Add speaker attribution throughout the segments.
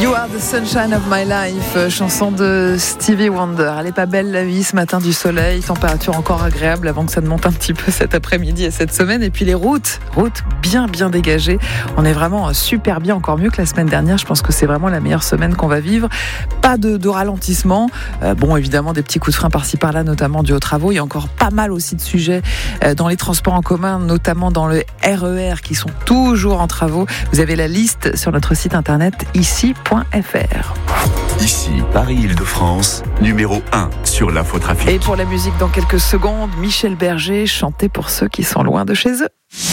Speaker 1: You are the sunshine of my life, chanson de Stevie Wonder. Elle est pas belle la vie ce matin, du soleil, température encore agréable avant que ça ne monte un petit peu cet après-midi et cette semaine. Et puis les routes bien dégagées. On est vraiment super bien, encore mieux que la semaine dernière. Je pense que c'est vraiment la meilleure semaine qu'on va vivre. Pas de ralentissement. Bon, évidemment, des petits coups de frein par-ci par-là, notamment dus aux travaux. Il y a encore pas mal aussi de sujets dans les transports en commun, notamment dans le RER qui sont toujours en travaux. Vous avez la liste sur notre site internet ici.fr.
Speaker 2: Ici, Paris-Île-de-France, numéro 1 sur l'infotrafic.
Speaker 1: Et pour la musique, dans quelques secondes, Michel Berger, chanté pour ceux qui sont loin de chez eux.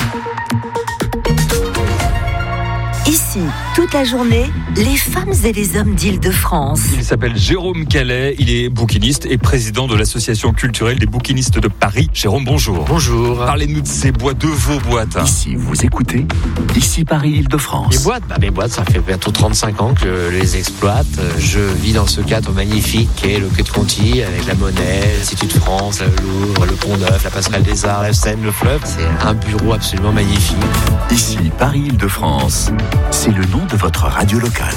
Speaker 3: Ici, toute la journée, les femmes et les hommes d'Île-de-France.
Speaker 4: Il s'appelle Jérôme Calais, il est bouquiniste et président de l'association culturelle des bouquinistes de Paris. Jérôme, bonjour.
Speaker 5: Bonjour.
Speaker 4: Parlez-nous de ces boîtes, de vos boîtes.
Speaker 2: Ici, vous écoutez Ici Paris-Île-de-France.
Speaker 5: Mes boîtes, ça fait bientôt 35 ans que je les exploite. Je vis dans ce cadre magnifique qu'est le Quai de Conti, avec la Monnaie, l'Institut de France, le Louvre, le Pont-Neuf, la Passerelle des Arts, la Seine, le fleuve. C'est un bureau absolument magnifique.
Speaker 2: Ici Paris-Île-de-France, c'est le nom de votre radio locale.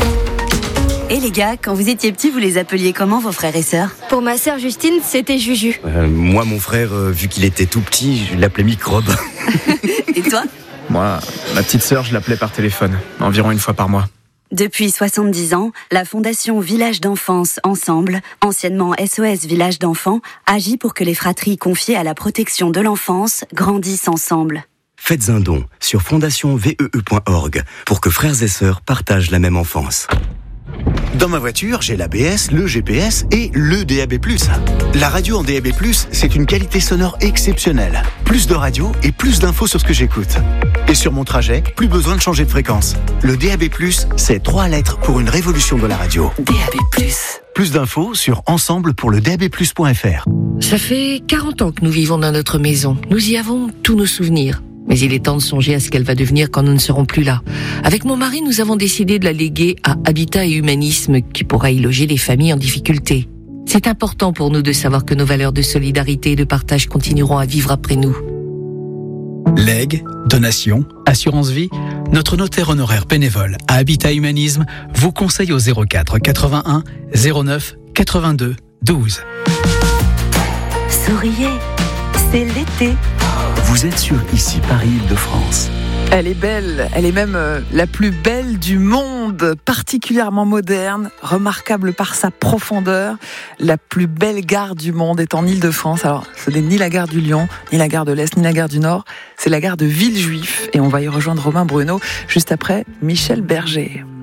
Speaker 3: Et les gars, quand vous étiez petits, vous les appeliez comment vos frères et sœurs ?
Speaker 6: Pour ma sœur Justine, c'était Juju.
Speaker 7: Moi, mon frère, vu qu'il était tout petit, je l'appelais Microbe.
Speaker 3: Et toi ?
Speaker 8: Moi, ma petite sœur, je l'appelais par téléphone, environ une fois par mois.
Speaker 3: Depuis 70 ans, la Fondation Village d'Enfance Ensemble, anciennement SOS Village d'Enfants, agit pour que les fratries confiées à la protection de l'enfance grandissent ensemble.
Speaker 7: Faites un don sur fondationvee.org pour que frères et sœurs partagent la même enfance.
Speaker 9: Dans ma voiture, j'ai l'ABS, le GPS et le DAB+. La radio en DAB+, c'est une qualité sonore exceptionnelle. Plus de radio et plus d'infos sur ce que j'écoute. Et sur mon trajet, plus besoin de changer de fréquence. Le DAB+, c'est 3 lettres pour une révolution de la radio.
Speaker 3: DAB+.
Speaker 9: Plus d'infos sur ensemble-pour-le-DAB+.fr.
Speaker 10: Ça fait 40 ans que nous vivons dans notre maison. Nous y avons tous nos souvenirs. Mais il est temps de songer à ce qu'elle va devenir quand nous ne serons plus là. Avec mon mari, nous avons décidé de la léguer à Habitat et Humanisme, qui pourra y loger les familles en difficulté. C'est important pour nous de savoir que nos valeurs de solidarité et de partage continueront à vivre après nous.
Speaker 11: Legs, donations, assurance vie, notre notaire honoraire bénévole à Habitat Humanisme vous conseille au 04 81 09 82 12.
Speaker 3: Souriez, c'est l'été.
Speaker 2: Vous êtes sur Ici Paris-Île-de-France.
Speaker 1: Elle est belle, elle est même la plus belle du monde, particulièrement moderne, remarquable par sa profondeur. La plus belle gare du monde est en Île-de-France. Alors, ce n'est ni la gare du Lyon, ni la gare de l'Est, ni la gare du Nord. C'est la gare de Villejuif. Et on va y rejoindre Romain Bruno juste après Michel Berger.